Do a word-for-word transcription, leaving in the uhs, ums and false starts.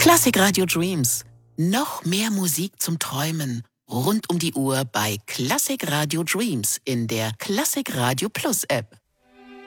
Classic Radio Dreams. Noch mehr Musik zum Träumen. Rund um die Uhr bei Classic Radio Dreams in der Classic Radio Plus App.